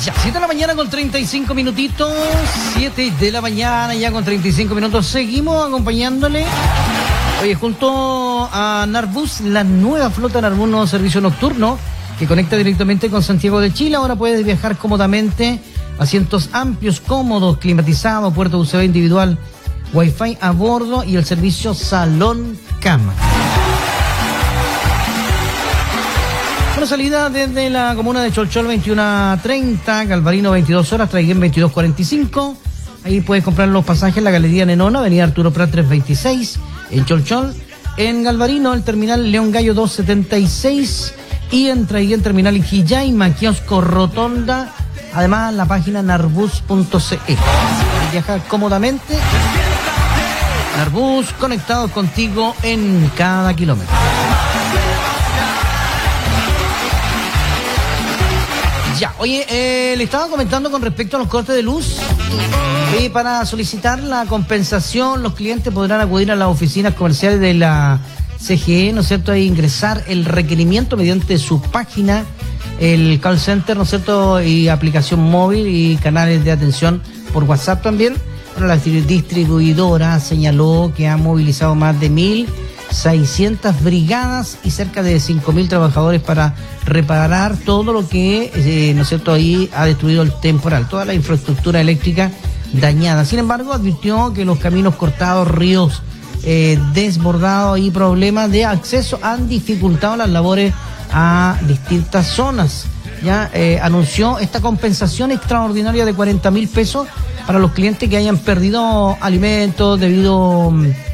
Ya, 7 de la mañana con 35 minutitos. 7 de la mañana ya con 35 minutos. Seguimos acompañándole. Oye, junto a Narbus, la nueva flota Narbus, nuevo servicio nocturno que conecta directamente con Santiago de Chile. Ahora puedes viajar cómodamente, asientos amplios, cómodos, climatizados, puerta USB individual, Wi-Fi a bordo y el servicio Salón Cama. Bueno, salida desde la comuna de Cholchol 21:30, Galvarino 22 horas, Traiguén 22:45. Ahí puedes comprar los pasajes en la Galería Nenona, Avenida Arturo Prat 326, en Cholchol. En Galvarino, el terminal León Gallo 276. Y en Traiguén, terminal Iquillaima, kiosco Rotonda. Además, la página narbus.ce. Viaja cómodamente. Narbus, conectados contigo en cada kilómetro. Ya, oye, le estaba comentando con respecto a los cortes de luz. Para solicitar la compensación, los clientes podrán acudir a las oficinas comerciales de la CGE, ¿no es cierto?, e ingresar el requerimiento mediante su página, el call center, ¿no es cierto?, y aplicación móvil y canales de atención por WhatsApp también. Bueno, la distribuidora señaló que ha movilizado más de 1.600 brigadas y cerca de 5.000 trabajadores para reparar todo lo que, ¿no es cierto?, ahí ha destruido el temporal, toda la infraestructura eléctrica dañada. Sin embargo, advirtió que los caminos cortados, ríos desbordados y problemas de acceso han dificultado las labores a distintas zonas. Ya anunció esta compensación extraordinaria de 40.000 pesos para los clientes que hayan perdido alimentos debido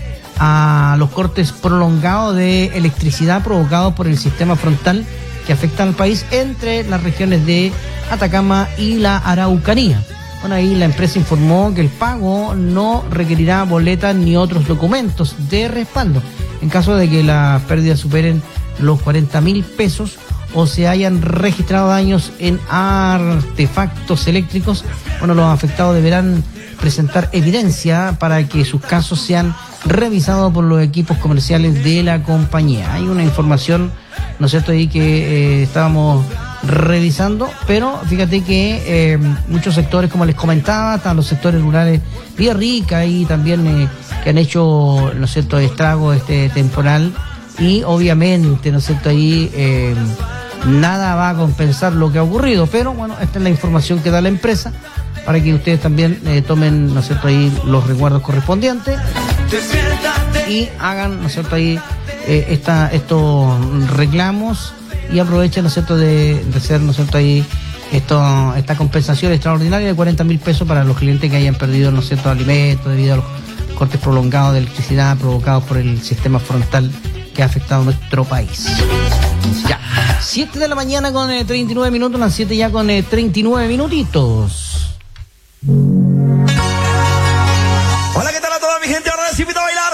a los cortes prolongados de electricidad provocados por el sistema frontal que afecta al país entre las regiones de Atacama y la Araucanía. Bueno, ahí la empresa informó que el pago no requerirá boletas ni otros documentos de respaldo en caso de que las pérdidas superen los 40.000 pesos o se hayan registrado daños en artefactos eléctricos. Bueno, los afectados deberán presentar evidencia para que sus casos sean revisados por los equipos comerciales de la compañía. Hay una información, ¿no es cierto?, ahí que estábamos revisando, pero fíjate que muchos sectores, como les comentaba, están los sectores rurales Villarrica y también que han hecho, ¿no es cierto?, estrago temporal y obviamente, ¿no es cierto?, ahí nada va a compensar lo que ha ocurrido, pero bueno, esta es la información que da la empresa para que ustedes también tomen, ¿no es cierto?, ahí los resguardos correspondientes y hagan, ¿no es cierto?, ahí estos reclamos y aprovechen, ¿no es cierto?, de hacer, ¿no es cierto?, ahí esta compensación extraordinaria de 40.000 pesos para los clientes que hayan perdido, ¿no es cierto?, alimentos debido a los cortes prolongados de electricidad provocados por el sistema frontal que ha afectado a nuestro país. Ya, 7 de la mañana con 39 minutos, las 7 ya con 39 minutitos. Hola, ¿qué tal a toda mi gente? Ahora les invito a bailar.